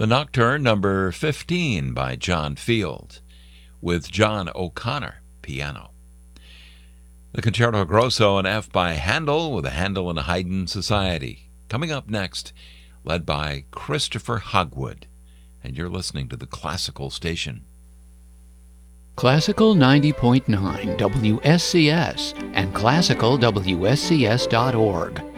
The Nocturne number 15 by John Field, with John O'Connor, piano. The Concerto Grosso in F by Handel, with a Handel and Haydn Society. Coming up next, led by Christopher Hogwood. And you're listening to the Classical Station. Classical 90.9 WSCS and classicalwscs.org.